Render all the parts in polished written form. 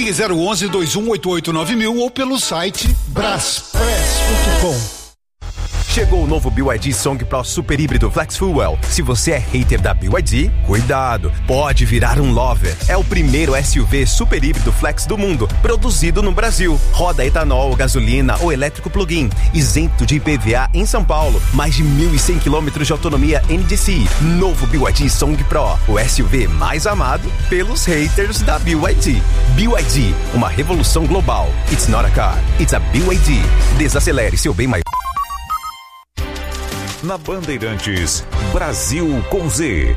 Ligue 011-2188-9000 ou pelo site braspress.com. Chegou o novo BYD Song Pro Super Híbrido Flex Fuel. Se você é hater da BYD, cuidado, pode virar um lover. É o primeiro SUV super híbrido flex do mundo, produzido no Brasil. Roda etanol, gasolina ou elétrico plug-in, isento de IPVA em São Paulo. Mais de 1.100 km de autonomia NDCi. Novo BYD Song Pro, o SUV mais amado pelos haters da BYD. BYD, uma revolução global. It's not a car, it's a BYD. Desacelere seu bem maior. Na Bandeirantes, Brasil com Z.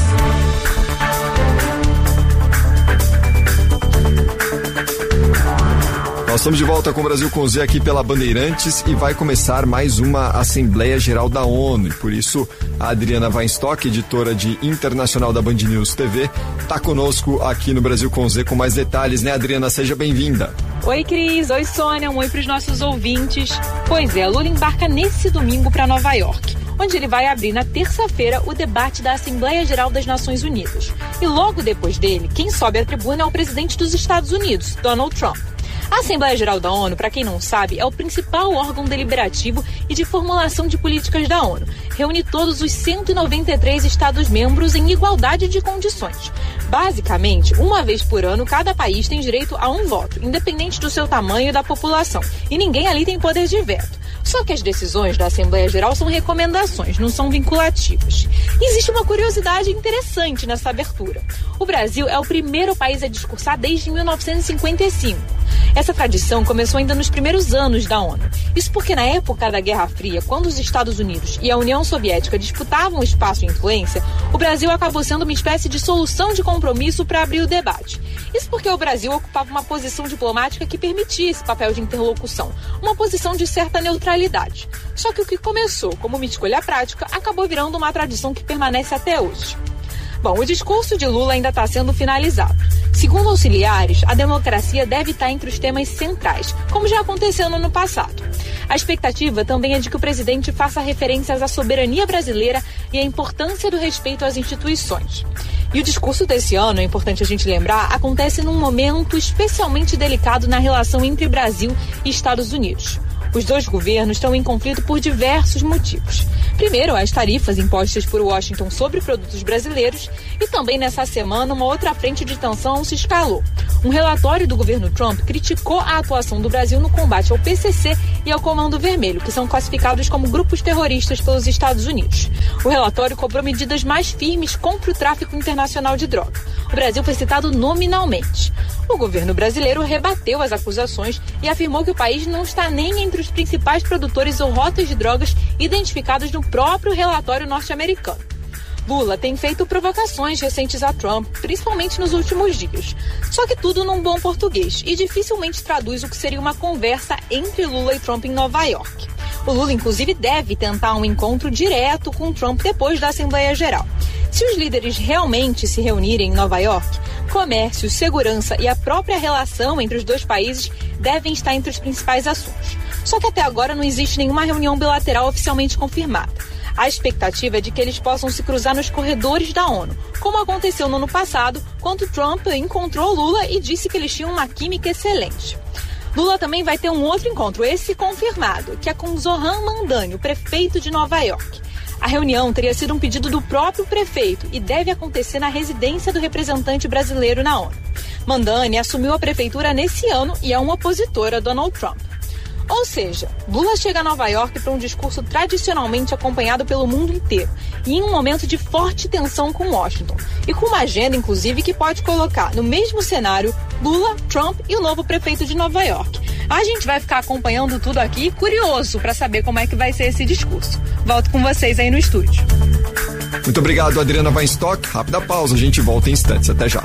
Nós estamos de volta com o Brasil com Z aqui pela Bandeirantes e vai começar mais uma Assembleia Geral da ONU. E por isso, a Adriana Weinstock, editora de Internacional da Band News TV, está conosco aqui no Brasil com Z com mais detalhes, né, Adriana? Seja bem-vinda. Oi, Cris. Oi, Sônia. Um oi para os nossos ouvintes. Pois é, Lula embarca nesse domingo para Nova York, onde ele vai abrir na terça-feira o debate da Assembleia Geral das Nações Unidas. E logo depois dele, quem sobe à tribuna é o presidente dos Estados Unidos, Donald Trump. A Assembleia Geral da ONU, para quem não sabe, é o principal órgão deliberativo e de formulação de políticas da ONU. Reúne todos os 193 Estados-membros em igualdade de condições. Basicamente, uma vez por ano, cada país tem direito a um voto, independente do seu tamanho e da população. E ninguém ali tem poder de veto. Só que as decisões da Assembleia Geral são recomendações, não são vinculativas. Existe uma curiosidade interessante nessa abertura. O Brasil é o primeiro país a discursar desde 1955. Essa tradição começou ainda nos primeiros anos da ONU. Isso porque na época da Guerra Fria, quando os Estados Unidos e a União Soviética disputavam espaço e influência, o Brasil acabou sendo uma espécie de solução de compromisso para abrir o debate. Isso porque o Brasil ocupava uma posição diplomática que permitia esse papel de interlocução, uma posição de certa neutralidade. Só que o que começou como uma escolha prática acabou virando uma tradição que permanece até hoje. Bom, o discurso de Lula ainda está sendo finalizado. Segundo auxiliares, a democracia deve estar entre os temas centrais, como já aconteceu no ano passado. A expectativa também é de que o presidente faça referências à soberania brasileira e à importância do respeito às instituições. E o discurso desse ano, é importante a gente lembrar, acontece num momento especialmente delicado na relação entre Brasil e Estados Unidos. Os dois governos estão em conflito por diversos motivos. Primeiro, as tarifas impostas por Washington sobre produtos brasileiros e também nessa semana uma outra frente de tensão se escalou. Um relatório do governo Trump criticou a atuação do Brasil no combate ao PCC e ao Comando Vermelho, que são classificados como grupos terroristas pelos Estados Unidos. O relatório cobrou medidas mais firmes contra o tráfico internacional de droga. O Brasil foi citado nominalmente. O governo brasileiro rebateu as acusações e afirmou que o país não está nem entre os principais produtores ou rotas de drogas identificados no próprio relatório norte-americano. Lula tem feito provocações recentes a Trump, principalmente nos últimos dias. Só que tudo num bom português e dificilmente traduz o que seria uma conversa entre Lula e Trump em Nova York. O Lula, inclusive, deve tentar um encontro direto com Trump depois da Assembleia Geral. Se os líderes realmente se reunirem em Nova York, comércio, segurança e a própria relação entre os dois países devem estar entre os principais assuntos. Só que até agora não existe nenhuma reunião bilateral oficialmente confirmada. A expectativa é de que eles possam se cruzar nos corredores da ONU, como aconteceu no ano passado, quando Trump encontrou Lula e disse que eles tinham uma química excelente. Lula também vai ter um outro encontro, esse confirmado, que é com Zohran Mamdani, o prefeito de Nova York. A reunião teria sido um pedido do próprio prefeito e deve acontecer na residência do representante brasileiro na ONU. Mamdani assumiu a prefeitura nesse ano e é um opositor a Donald Trump. Ou seja, Lula chega a Nova York para um discurso tradicionalmente acompanhado pelo mundo inteiro e em um momento de forte tensão com Washington e com uma agenda, inclusive, que pode colocar no mesmo cenário Lula, Trump e o novo prefeito de Nova York. A gente vai ficar acompanhando tudo aqui, curioso para saber como é que vai ser esse discurso. Volto com vocês aí no estúdio. Muito obrigado, Adriana Weinstock. Rápida pausa, a gente volta em instantes. Até já.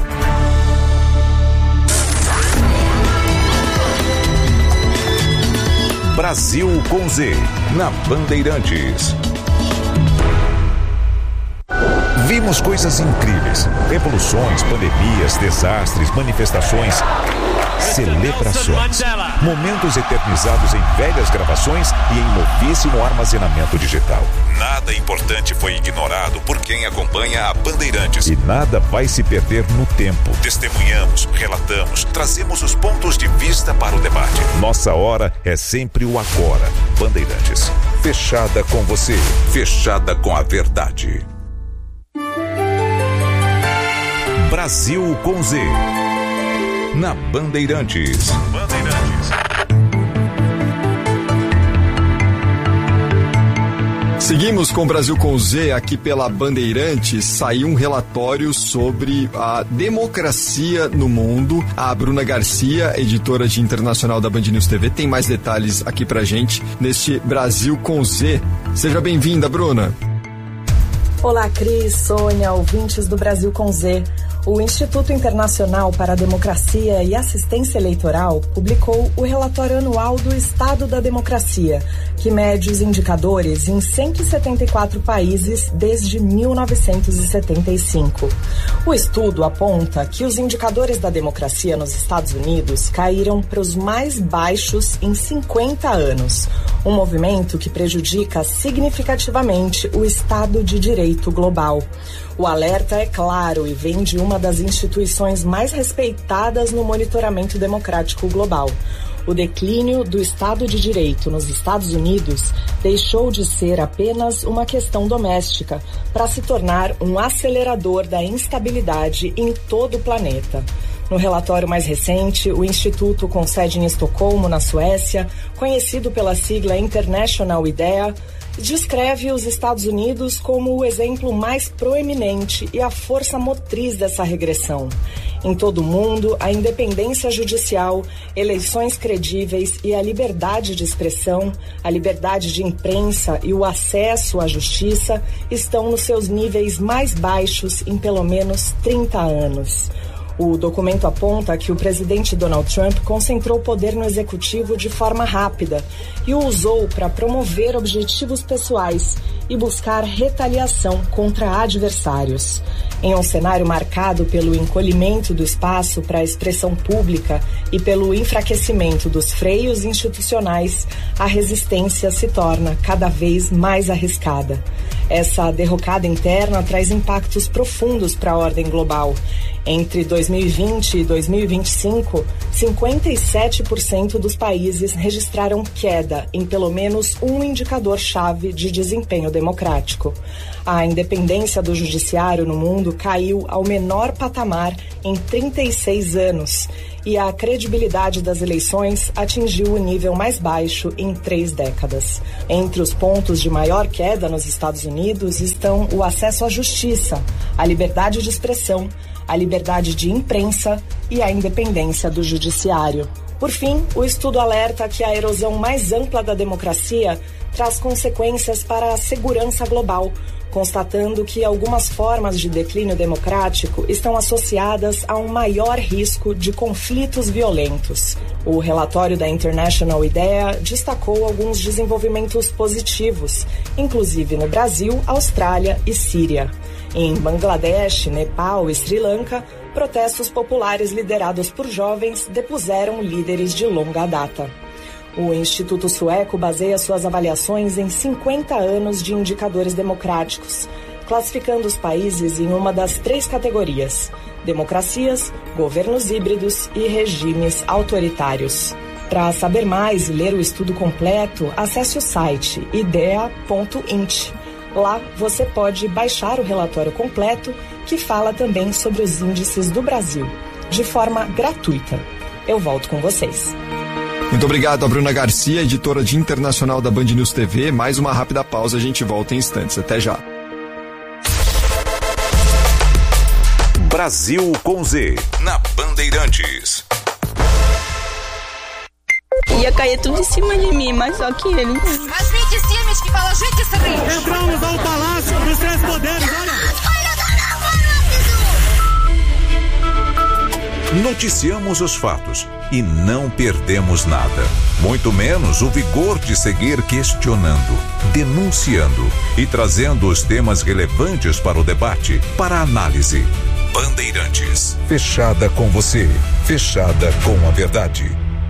Brasil com Z, na Bandeirantes. Vimos coisas incríveis, revoluções, pandemias, desastres, manifestações. celebrações, momentos eternizados em velhas gravações e em novíssimo armazenamento digital. Nada importante foi ignorado por quem acompanha a Bandeirantes. E nada vai se perder no tempo. Testemunhamos, relatamos, trazemos os pontos de vista para o debate. Nossa hora é sempre o agora. Bandeirantes, fechada com você, fechada com a verdade. Brasil com Z. Na Bandeirantes. Seguimos com o Brasil com Z aqui pela Bandeirantes. Saiu um relatório sobre a democracia no mundo. A Bruna Garcia, editora de internacional da Band News TV, tem mais detalhes aqui pra gente neste Brasil com Z. Seja bem-vinda, Bruna. Olá, Cris, Sônia, ouvintes do Brasil com Z. O Instituto Internacional para a Democracia e Assistência Eleitoral publicou o relatório anual do Estado da Democracia, que mede os indicadores em 174 países desde 1975. O estudo aponta que os indicadores da democracia nos Estados Unidos caíram para os mais baixos em 50 anos, um movimento que prejudica significativamente o Estado de Direito global. O alerta é claro e vem de uma das instituições mais respeitadas no monitoramento democrático global. O declínio do Estado de Direito nos Estados Unidos deixou de ser apenas uma questão doméstica para se tornar um acelerador da instabilidade em todo o planeta. No relatório mais recente, o Instituto, com sede em Estocolmo, na Suécia, conhecido pela sigla International IDEA, descreve os Estados Unidos como o exemplo mais proeminente e a força motriz dessa regressão. Em todo o mundo, a independência judicial, eleições credíveis e a liberdade de expressão, a liberdade de imprensa e o acesso à justiça estão nos seus níveis mais baixos em pelo menos 30 anos. O documento aponta que o presidente Donald Trump concentrou poder no executivo de forma rápida e o usou para promover objetivos pessoais e buscar retaliação contra adversários. Em um cenário marcado pelo encolhimento do espaço para a expressão pública e pelo enfraquecimento dos freios institucionais, a resistência se torna cada vez mais arriscada. Essa derrocada interna traz impactos profundos para a ordem global. Entre 2020 e 2025, 57% dos países registraram queda em pelo menos um indicador-chave de desempenho democrático. A independência do judiciário no mundo caiu ao menor patamar em 36 anos e a credibilidade das eleições atingiu o nível mais baixo em 3 décadas. Entre os pontos de maior queda nos Estados Unidos estão o acesso à justiça, a liberdade de expressão, a liberdade de imprensa e a independência do judiciário. Por fim, o estudo alerta que a erosão mais ampla da democracia traz consequências para a segurança global, constatando que algumas formas de declínio democrático estão associadas a um maior risco de conflitos violentos. O relatório da International IDEA destacou alguns desenvolvimentos positivos, inclusive no Brasil, Austrália e Síria. Em Bangladesh, Nepal e Sri Lanka, protestos populares liderados por jovens depuseram líderes de longa data. O Instituto Sueco baseia suas avaliações em 50 anos de indicadores democráticos, classificando os países em uma das 3 categorias: democracias, governos híbridos e regimes autoritários. Para saber mais e ler o estudo completo, acesse o site idea.int. Lá você pode baixar o relatório completo, que fala também sobre os índices do Brasil, de forma gratuita. Eu volto com vocês. Muito obrigado a Bruna Garcia, editora de internacional da Band News TV. Mais uma rápida pausa, a gente volta em instantes. Até já. Brasil com Z, na Bandeirantes. Ia cair tudo em cima de mim, mas só que ele... Mas gente Simes que fala, gente Simes. Entramos ao Palácio dos 3 Poderes, olha. Noticiamos os fatos e não perdemos nada. Muito menos o vigor de seguir questionando, denunciando e trazendo os temas relevantes para o debate, para a análise. Bandeirantes. Fechada com você. Fechada com a verdade.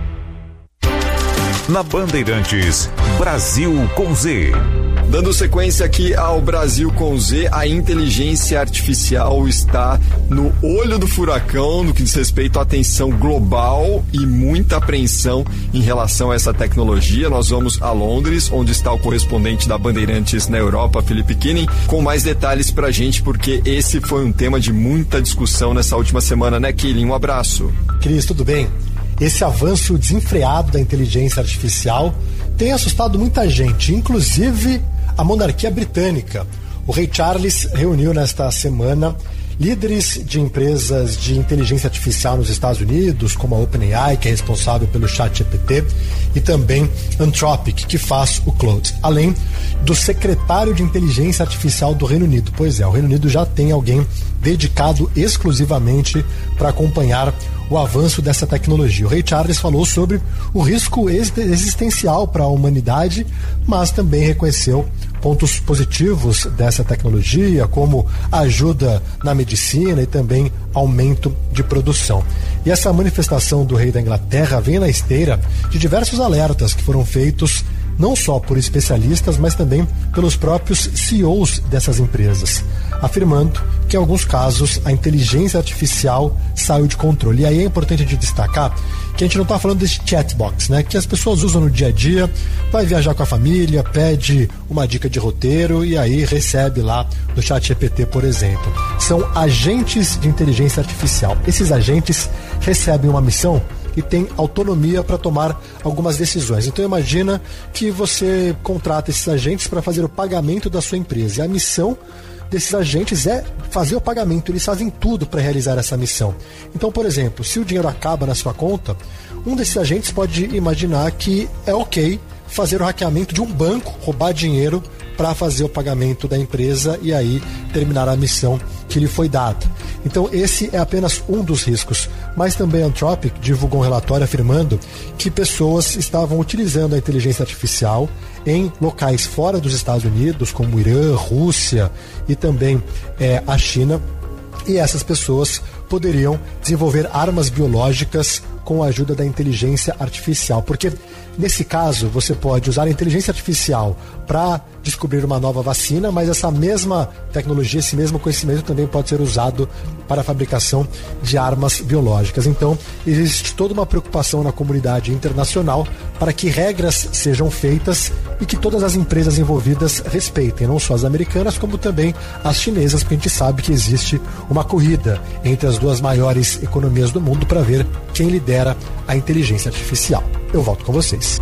Na Bandeirantes, Brasil com Z. Dando sequência aqui ao Brasil com Z, a inteligência artificial está no olho do furacão no que diz respeito à atenção global e muita apreensão em relação a essa tecnologia. Nós vamos a Londres, onde está o correspondente da Bandeirantes na Europa, Felipe Killing, com mais detalhes pra gente, porque esse foi um tema de muita discussão nessa última semana, né, Killing? Um abraço. Cris, tudo bem? Esse avanço desenfreado da inteligência artificial tem assustado muita gente, inclusive a monarquia britânica. O rei Charles reuniu nesta semana líderes de empresas de inteligência artificial nos Estados Unidos, como a OpenAI, que é responsável pelo ChatGPT, e também Anthropic, que faz o Claude, além do secretário de inteligência artificial do Reino Unido. Pois é, o Reino Unido já tem alguém dedicado exclusivamente para acompanhar o avanço dessa tecnologia. O rei Charles falou sobre o risco existencial para a humanidade, mas também reconheceu pontos positivos dessa tecnologia, como ajuda na medicina e também aumento de produção. E essa manifestação do rei da Inglaterra vem na esteira de diversos alertas que foram feitos não só por especialistas, mas também pelos próprios CEOs dessas empresas, afirmando que em alguns casos a inteligência artificial saiu de controle. E aí é importante de destacar que a gente não está falando desse chatbox, né, que as pessoas usam no dia a dia, vai viajar com a família, pede uma dica de roteiro e aí recebe lá do ChatGPT, por exemplo. São agentes de inteligência artificial. Esses agentes recebem uma missão e tem autonomia para tomar algumas decisões. Então imagina que você contrata esses agentes para fazer o pagamento da sua empresa. E a missão desses agentes é fazer o pagamento. Eles fazem tudo para realizar essa missão. Então, por exemplo, se o dinheiro acaba na sua conta, um desses agentes pode imaginar que é ok fazer o hackeamento de um banco, roubar dinheiro para fazer o pagamento da empresa e aí terminar a missão que lhe foi dada. Então esse é apenas um dos riscos, mas também a Anthropic divulgou um relatório afirmando que pessoas estavam utilizando a inteligência artificial em locais fora dos Estados Unidos, como Irã, Rússia e também a China, e essas pessoas poderiam desenvolver armas biológicas com a ajuda da inteligência artificial, porque nesse caso você pode usar a inteligência artificial para descobrir uma nova vacina, mas essa mesma tecnologia, esse mesmo conhecimento também pode ser usado para a fabricação de armas biológicas. Então existe toda uma preocupação na comunidade internacional para que regras sejam feitas e que todas as empresas envolvidas respeitem, não só as americanas como também as chinesas, porque a gente sabe que existe uma corrida entre as duas maiores economias do mundo para ver quem lidera a inteligência artificial. Eu volto com vocês.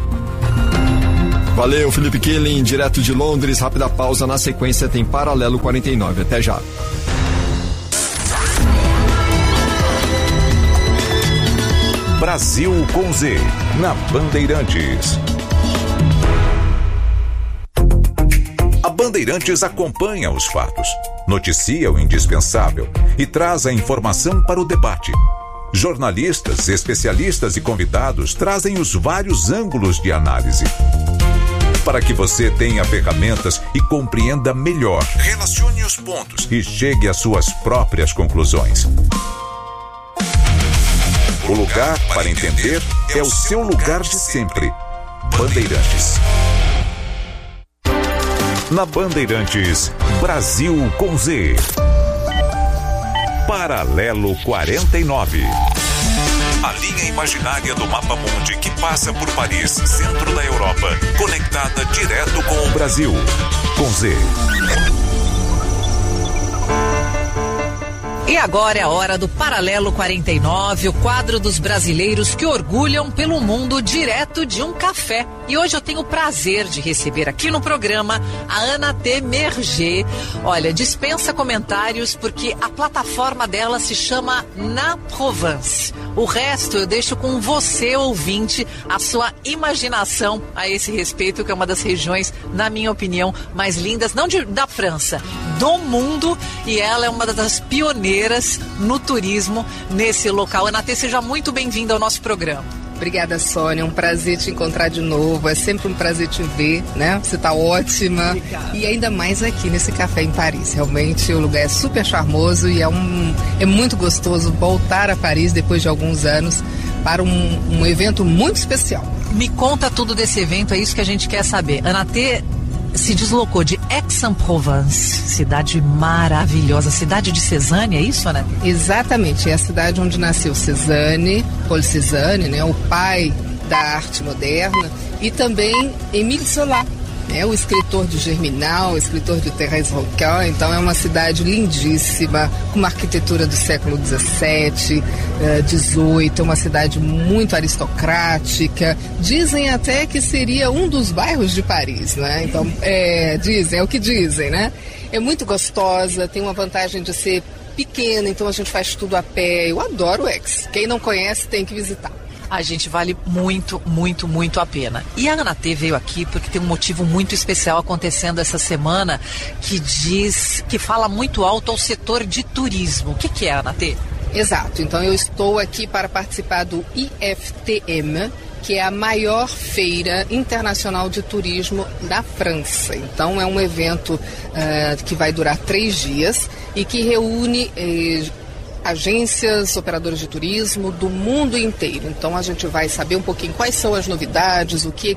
Valeu, Felipe Killing, direto de Londres. Rápida pausa, na sequência tem Paralelo 49. Até já. Brasil com Z, na Bandeirantes. A Bandeirantes acompanha os fatos, noticia o indispensável e traz a informação para o debate. Jornalistas, especialistas e convidados trazem os vários ângulos de análise, para que você tenha ferramentas e compreenda melhor, relacione os pontos e chegue às suas próprias conclusões. O lugar para entender é o seu lugar de sempre. Bandeirantes. Na Bandeirantes, Brasil com Z. Paralelo 49. A linha imaginária do mapa mundi que passa por Paris, centro da Europa, conectada direto com o Brasil. Com Z. E agora é a hora do Paralelo 49, o quadro dos brasileiros que orgulham pelo mundo direto de um café. E hoje eu tenho o prazer de receber aqui no programa a Ana T. Merger. Olha, dispensa comentários porque a plataforma dela se chama Na Provence. O resto eu deixo com você, ouvinte, a sua imaginação a esse respeito, que é uma das regiões, na minha opinião, mais lindas, não da França, do mundo, e ela é uma das pioneiras no turismo nesse local. Ana T., seja muito bem-vinda ao nosso programa. Obrigada, Sônia. É um prazer te encontrar de novo. É sempre um prazer te ver, né? Você tá ótima. Obrigada. E ainda mais aqui nesse café em Paris. Realmente o lugar é super charmoso e é muito gostoso voltar a Paris depois de alguns anos para um evento muito especial. Me conta tudo desse evento, é isso que a gente quer saber. A ANAT se deslocou de Aix-en-Provence, cidade maravilhosa, cidade de Cézanne, é isso, né? Exatamente, é a cidade onde nasceu Cézanne, Paul Cézanne, né, o pai da arte moderna, e também Émile Zola, né, o escritor de Germinal, o escritor de Thérèse Rocan. Então é uma cidade lindíssima, com uma arquitetura do século XVII, XVIII, é uma cidade muito aristocrática. Dizem até que seria um dos bairros de Paris, né? Então, dizem, é o que dizem, né? É muito gostosa, tem uma vantagem de ser pequena, então a gente faz tudo a pé. Eu adoro Aix. Quem não conhece tem que visitar. A gente vale muito, muito, muito a pena. E a ANAT veio aqui porque tem um motivo muito especial acontecendo essa semana que fala muito alto ao setor de turismo. O que é a ANAT? Exato. Então eu estou aqui para participar do IFTM, que é a maior feira internacional de turismo da França. Então é um evento que vai durar 3 dias e que reúne agências, operadores de turismo do mundo inteiro. Então a gente vai saber um pouquinho quais são as novidades, o que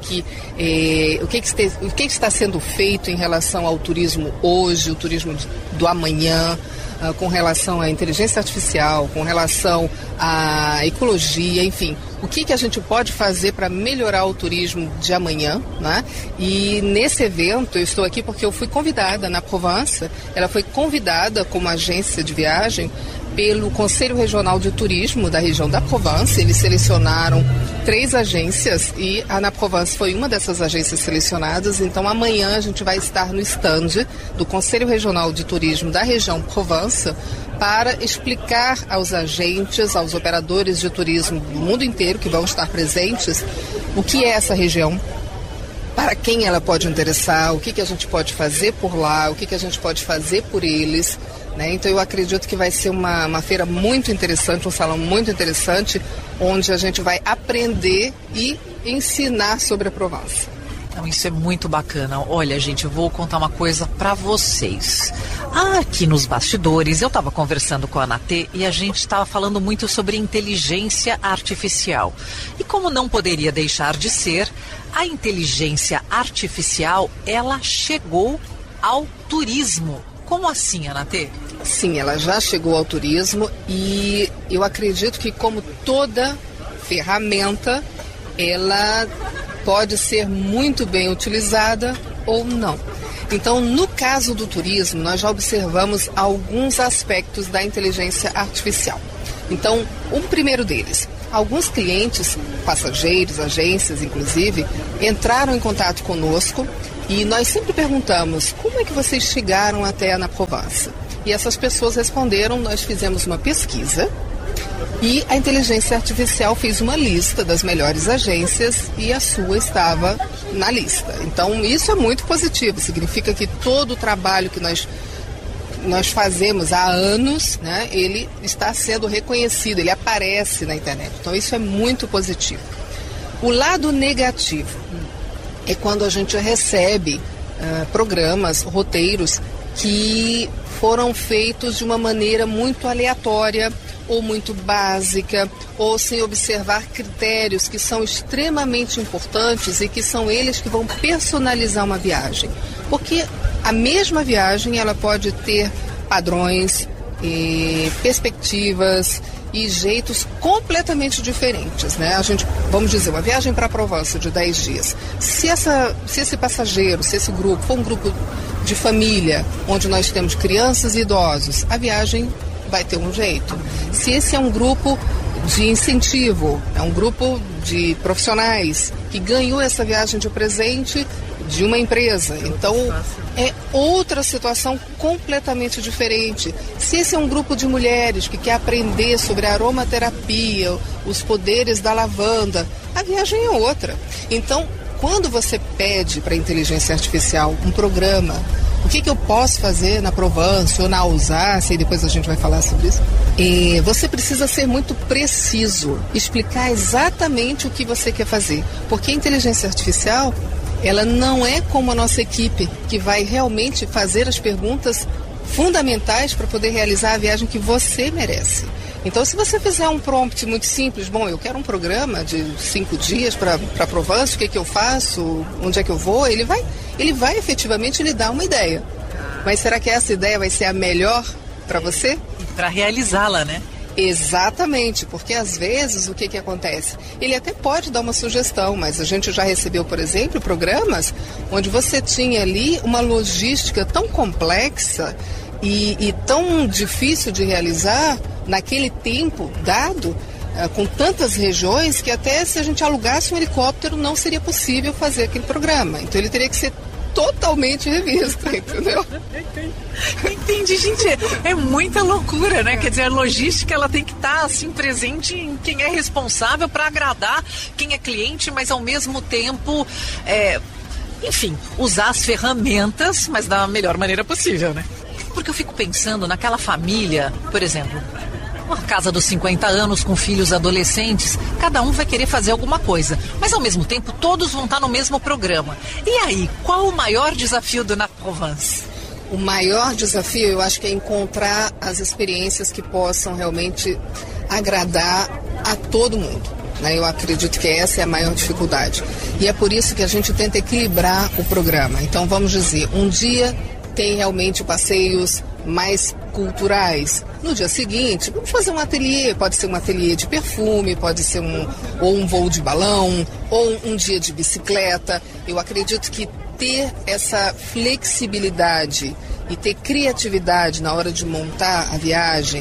está sendo feito em relação ao turismo hoje, o turismo do amanhã, com relação à inteligência artificial, com relação à ecologia, enfim, o que a gente pode fazer para melhorar o turismo de amanhã, né? E nesse evento eu estou aqui porque eu fui convidada na Provence, ela foi convidada como agência de viagem pelo Conselho Regional de Turismo da região da Provence. Eles selecionaram 3 agências e a Ana Provence foi uma dessas agências selecionadas. Então amanhã a gente vai estar no stand do Conselho Regional de Turismo da região Provence para explicar aos agentes, aos operadores de turismo do mundo inteiro que vão estar presentes, o que é essa região, para quem ela pode interessar, o que a gente pode fazer por lá, o que a gente pode fazer por eles, né? Então eu acredito que vai ser uma feira muito interessante, um salão muito interessante, onde a gente vai aprender e ensinar sobre a Provence. Então isso é muito bacana. Olha, gente, eu vou contar uma coisa para vocês. Aqui nos bastidores, eu estava conversando com a ANAT e a gente estava falando muito sobre inteligência artificial. E como não poderia deixar de ser, a inteligência artificial, ela chegou ao turismo. Como assim, ANAT? Sim, ela já chegou ao turismo e eu acredito que, como toda ferramenta, ela pode ser muito bem utilizada ou não. Então, no caso do turismo, nós já observamos alguns aspectos da inteligência artificial. Então, o primeiro deles, alguns clientes, passageiros, agências inclusive, entraram em contato conosco e nós sempre perguntamos: como é que vocês chegaram até a Ana Provence? E essas pessoas responderam: nós fizemos uma pesquisa e a inteligência artificial fez uma lista das melhores agências e a sua estava na lista. Então isso é muito positivo, significa que todo o trabalho que nós fazemos há anos, né, ele está sendo reconhecido, ele aparece na internet. Então isso é muito positivo. O lado negativo é quando a gente recebe programas, roteiros que foram feitos de uma maneira muito aleatória ou muito básica, ou sem observar critérios que são extremamente importantes e que são eles que vão personalizar uma viagem. Porque a mesma viagem ela pode ter padrões, perspectivas e jeitos completamente diferentes, né? Vamos dizer, uma viagem para a Provence de 10 dias. Se esse passageiro, se esse grupo for um grupo de família, onde nós temos crianças e idosos, a viagem vai ter um jeito. Se esse é um grupo de incentivo, é um grupo de profissionais que ganhou essa viagem de presente de uma empresa, então é outra situação completamente diferente. Se esse é um grupo de mulheres que quer aprender sobre a aromaterapia, os poderes da lavanda, a viagem é outra. Então, quando você pede para a inteligência artificial um programa, o que eu posso fazer na Provence ou na Alsácia, e depois a gente vai falar sobre isso. E você precisa ser muito preciso, explicar exatamente o que você quer fazer, porque a inteligência artificial, ela não é como a nossa equipe, que vai realmente fazer as perguntas fundamentais para poder realizar a viagem que você merece. Então, se você fizer um prompt muito simples, bom, eu quero um programa de 5 dias para Provence, o que eu faço, onde é que eu vou, ele vai efetivamente lhe dar uma ideia. Mas será que essa ideia vai ser a melhor para você? Para realizá-la, né? Exatamente, porque às vezes o que acontece? Ele até pode dar uma sugestão, mas a gente já recebeu, por exemplo, programas onde você tinha ali uma logística tão complexa e tão difícil de realizar naquele tempo dado, com tantas regiões, que até se a gente alugasse um helicóptero não seria possível fazer aquele programa. Então ele teria que ser totalmente revisto, entendeu? Entendi, gente, é muita loucura, né? Quer dizer, a logística, ela tem que estar assim presente em quem é responsável para agradar quem é cliente, mas ao mesmo tempo, enfim, usar as ferramentas, mas da melhor maneira possível, né? Porque eu fico pensando naquela família, por exemplo, uma casa dos 50 anos com filhos adolescentes, cada um vai querer fazer alguma coisa, mas ao mesmo tempo todos vão estar no mesmo programa. E aí, qual o maior desafio do Na Provence? O maior desafio, eu acho que é encontrar as experiências que possam realmente agradar a todo mundo, né? Eu acredito que essa é a maior dificuldade. E é por isso que a gente tenta equilibrar o programa. Então, vamos dizer, um dia tem realmente passeios mais culturais. No dia seguinte, vamos fazer um ateliê, pode ser um ateliê de perfume, pode ser um voo de balão, ou um dia de bicicleta. Eu acredito que ter essa flexibilidade e ter criatividade na hora de montar a viagem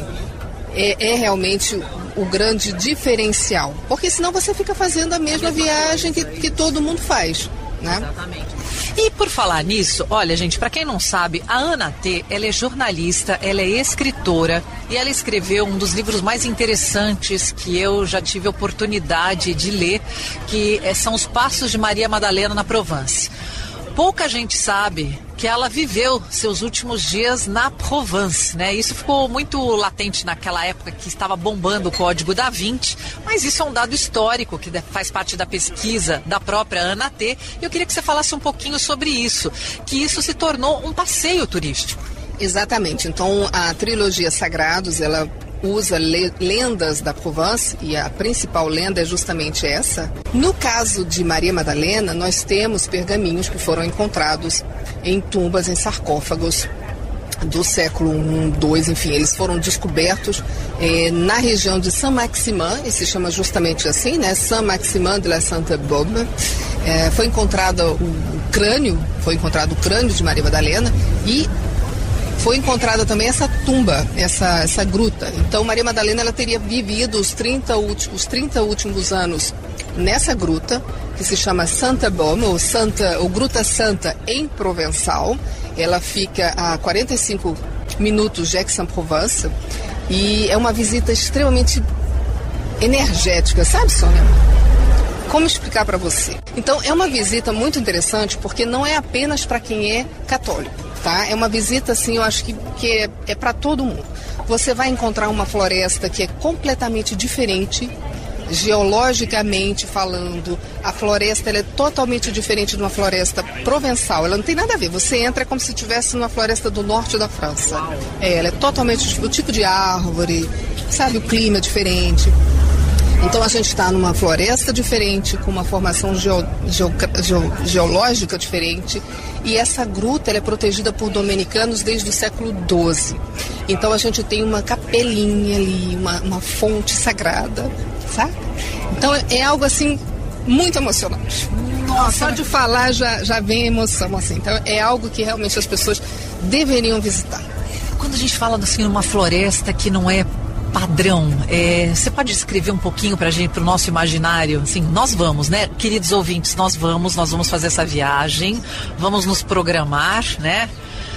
é realmente o grande diferencial. Porque senão você fica fazendo a mesma viagem que todo mundo faz, né? Exatamente. E por falar nisso, olha, gente, para quem não sabe, a Ana T, ela é jornalista, ela é escritora e ela escreveu um dos livros mais interessantes que eu já tive a oportunidade de ler, que são Os Passos de Maria Madalena na Provence. Pouca gente sabe que ela viveu seus últimos dias na Provence, né? Isso ficou muito latente naquela época que estava bombando o Código da Vinci, mas isso é um dado histórico que faz parte da pesquisa da própria Ana T. E eu queria que você falasse um pouquinho sobre isso, que isso se tornou um passeio turístico. Exatamente. Então, a trilogia Sagrados, ela usa lendas da Provence e a principal lenda é justamente essa. No caso de Maria Madalena, nós temos pergaminhos que foram encontrados em tumbas, em sarcófagos do século I, II, enfim, eles foram descobertos na região de Saint-Maximin, e se chama justamente assim, né? Saint-Maximin de la Sainte-Baume. Foi encontrado o crânio de Maria Madalena e foi encontrada também essa tumba, essa gruta. Então, Maria Madalena, ela teria vivido os 30 últimos anos nessa gruta, que se chama Sainte-Baume, ou Gruta Santa em provençal. Ela fica a 45 minutos de Aix-en-Provence e é uma visita extremamente energética, sabe, Sônia? Como explicar para você? Então, é uma visita muito interessante porque não é apenas para quem é católico. Tá? É uma visita, assim, eu acho que é para todo mundo. Você vai encontrar uma floresta que é completamente diferente, geologicamente falando. A floresta ela é totalmente diferente de uma floresta provençal. Ela não tem nada a ver. Você entra como se estivesse numa floresta do norte da França. Ela é totalmente o tipo de árvore, sabe? O clima é diferente. Então a gente está numa floresta diferente, com uma formação geológica diferente, e essa gruta ela é protegida por dominicanos desde o século XII. Então a gente tem uma capelinha ali, uma fonte sagrada, sabe? Então é algo assim muito emocionante. Nossa, só de falar já vem emoção, assim. Então é algo que realmente as pessoas deveriam visitar. Quando a gente fala assim numa floresta que não é padrão, você pode descrever um pouquinho pra gente, pro nosso imaginário? Assim, nós vamos, né, queridos ouvintes, nós vamos fazer essa viagem, vamos nos programar, né?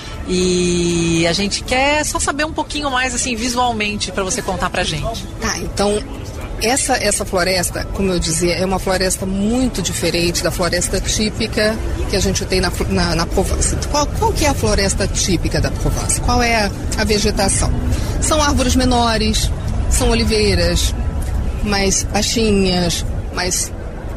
E a gente quer só saber um pouquinho mais, assim, visualmente, pra você contar pra gente. Tá, então, Essa floresta, como eu dizia, é uma floresta muito diferente da floresta típica que a gente tem na Provence. Qual que é a floresta típica da Provence? Qual é a vegetação? São árvores menores, são oliveiras, mais baixinhas, mais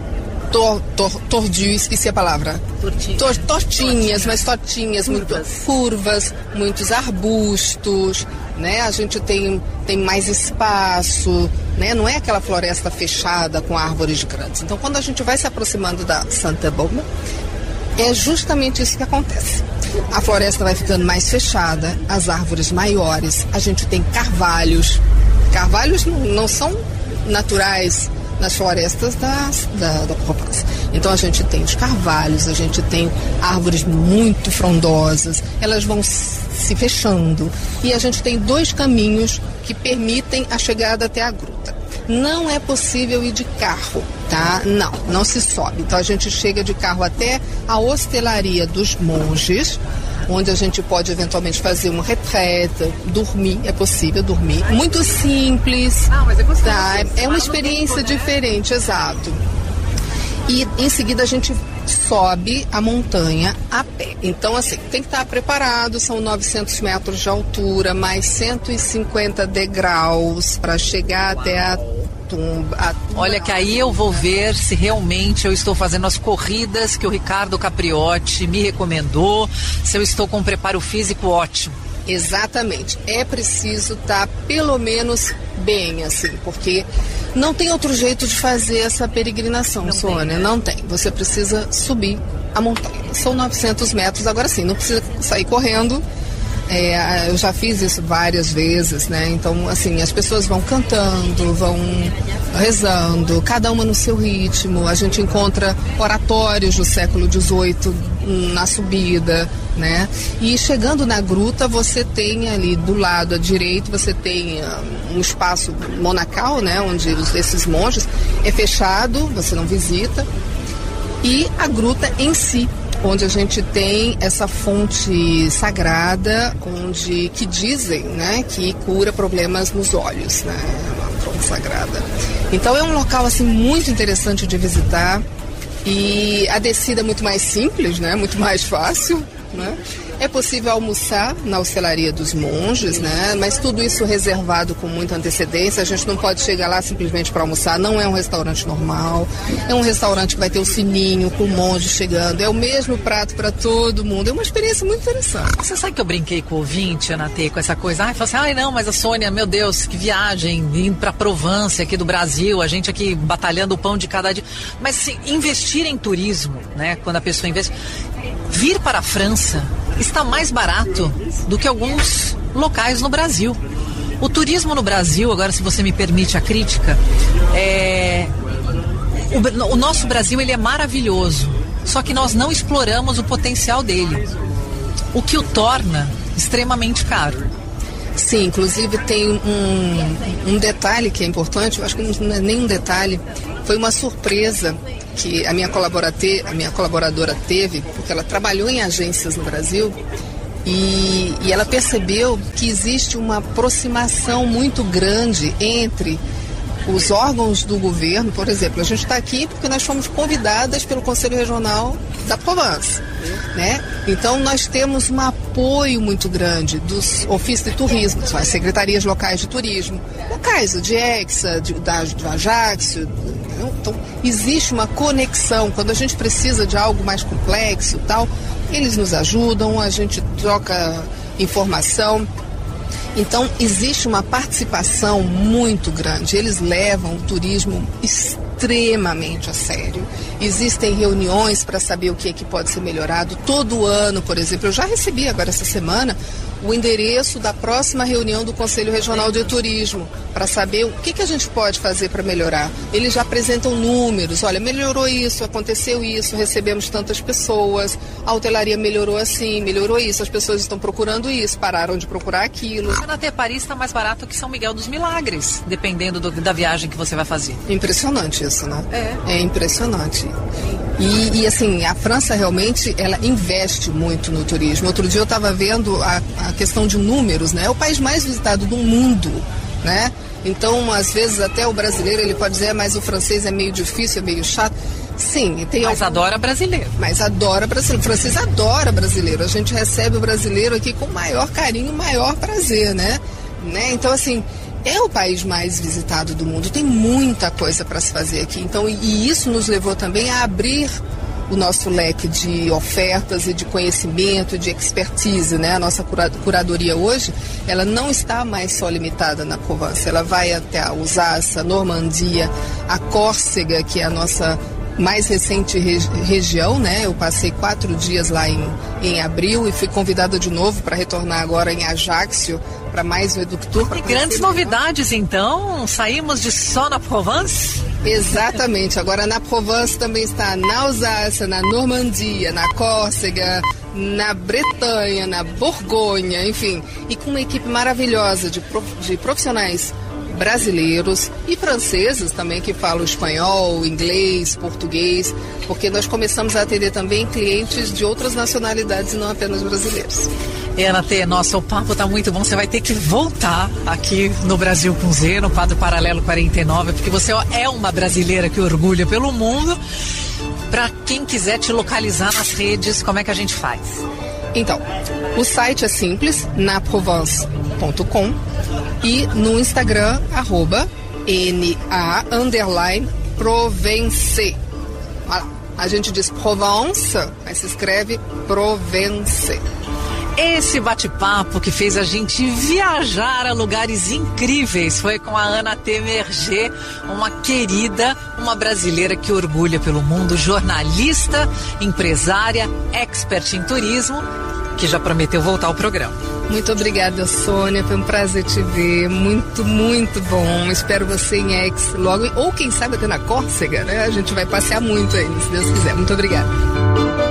esqueci a palavra. Tortinhas, mas tortinhas, muito curvas, muitos arbustos, né? A gente tem mais espaço, né? Não é aquela floresta fechada com árvores grandes. Então, quando a gente vai se aproximando da Sainte-Baume, é justamente isso que acontece. A floresta vai ficando mais fechada, as árvores maiores, a gente tem carvalhos. Carvalhos não são naturais nas florestas da Provence. Então a gente tem os carvalhos, a gente tem árvores muito frondosas, elas vão se fechando e a gente tem 2 caminhos que permitem a chegada até a gruta. Não é possível ir de carro, tá? Não se sobe. Então a gente chega de carro até a hostelaria dos monges, onde a gente pode eventualmente fazer uma retrete, dormir, é possível dormir. Muito simples, mas é gostoso, tá? É uma experiência diferente, exato. E em seguida a gente sobe a montanha a pé. Então, assim, tem que estar preparado, são 900 metros de altura, mais 150 degraus para chegar até a tumba. Olha que aí eu vou ver se realmente eu estou fazendo as corridas que o Ricardo Capriotti me recomendou, se eu estou com um preparo físico ótimo. Exatamente. É preciso estar pelo menos bem, assim, porque não tem outro jeito de fazer essa peregrinação, não, Sônia, não tem. Você precisa subir a montanha. São 900 metros, agora sim, não precisa sair correndo. Eu já fiz isso várias vezes, né? Então, assim, as pessoas vão cantando, vão rezando, cada uma no seu ritmo. A gente encontra oratórios do século XVIII na subida, né? E chegando na gruta, você tem ali do lado à direita, você tem um espaço monacal, né? Onde esses monges é fechado, você não visita. E a gruta em si, onde a gente tem essa fonte sagrada, que dizem, né, que cura problemas nos olhos, né, uma fonte sagrada. Então é um local assim muito interessante de visitar e a descida é muito mais simples, né, muito mais fácil, né. É possível almoçar na hostelaria dos monges, né? Mas tudo isso reservado com muita antecedência. A gente não pode chegar lá simplesmente para almoçar. Não é um restaurante normal. É um restaurante que vai ter o sininho com o monge chegando. É o mesmo prato para todo mundo. É uma experiência muito interessante. Você sabe que eu brinquei com o ouvinte, Ana T, com essa coisa? Falei assim, não, mas a Sônia, meu Deus, que viagem, indo para Provence aqui do Brasil, a gente aqui batalhando o pão de cada dia. Mas assim, investir em turismo, né? Quando a pessoa investe, vir para a França está mais barato do que alguns locais no Brasil. O turismo no Brasil, agora se você me permite a crítica, o nosso Brasil ele é maravilhoso, só que nós não exploramos o potencial dele, o que o torna extremamente caro. Sim, inclusive tem um detalhe que é importante, eu acho que não é nem um detalhe, foi uma surpresa que a minha colaboradora teve, porque ela trabalhou em agências no Brasil e ela percebeu que existe uma aproximação muito grande entre os órgãos do governo. Por exemplo, a gente está aqui porque nós fomos convidadas pelo Conselho Regional da Provence, né? Então nós temos um apoio muito grande dos ofícios de turismo, as secretarias locais de turismo, locais de Exa, do Ajaccio. Então existe uma conexão. Quando a gente precisa de algo mais complexo, tal, eles nos ajudam, a gente troca informação. Então existe uma participação muito grande. Eles levam o turismo extremamente a sério. Existem reuniões para saber o que é que pode ser melhorado. Todo ano, por exemplo, eu já recebi agora essa semana o endereço da próxima reunião do Conselho Regional de Turismo, para saber o que a gente pode fazer para melhorar. Eles já apresentam números, olha, melhorou isso, aconteceu isso, recebemos tantas pessoas, a hotelaria melhorou assim, melhorou isso, as pessoas estão procurando isso, pararam de procurar aquilo. Até Paris está mais barato que São Miguel dos Milagres, dependendo da viagem que você vai fazer. Impressionante isso, né? É impressionante. E assim, a França realmente, ela investe muito no turismo. Outro dia eu estava vendo a questão de números, né? É o país mais visitado do mundo, né? Então, às vezes, até o brasileiro, ele pode dizer, mas o francês é meio difícil, é meio chato. Sim, tem mas adora brasileiro. Mas adora brasileiro. O francês adora brasileiro. A gente recebe o brasileiro aqui com maior carinho, maior prazer, né? Então, assim, é o país mais visitado do mundo. Tem muita coisa para se fazer aqui. Então, e isso nos levou também a abrir o nosso leque de ofertas e de conhecimento, de expertise, né? A nossa curadoria hoje, ela não está mais só limitada na Provence. Ela vai até a Alsácia, a Normandia, a Córcega, que é a nossa mais recente região, né? Eu passei 4 dias lá em abril e fui convidada de novo para retornar agora em Ajaccio para mais um Eductour. E grandes novidades, então? Saímos de só na Provence? Exatamente. Agora na Provence também está na Alsácia, na Normandia, na Córcega, na Bretanha, na Borgonha, enfim. E com uma equipe maravilhosa de profissionais brasileiros e franceses também que falam espanhol, inglês, português, porque nós começamos a atender também clientes de outras nacionalidades e não apenas brasileiros. Ana T, nossa, o papo tá muito bom, você vai ter que voltar aqui no Brasil com Z, no quadro Paralelo 49, porque você é uma brasileira que orgulha pelo mundo. Para quem quiser te localizar nas redes, como é que a gente faz? Então, o site é simples, naprovence.com, e no Instagram, @NA_Provence. A gente diz Provence, mas se escreve Provence. Esse bate-papo que fez a gente viajar a lugares incríveis foi com a Ana T. Merger, uma querida, uma brasileira que orgulha pelo mundo, jornalista, empresária, expert em turismo, que já prometeu voltar ao programa. Muito obrigada, Sônia, foi um prazer te ver, muito, muito bom. Espero você em Aix logo, ou quem sabe até na Córcega, né? A gente vai passear muito aí, se Deus quiser. Muito obrigada.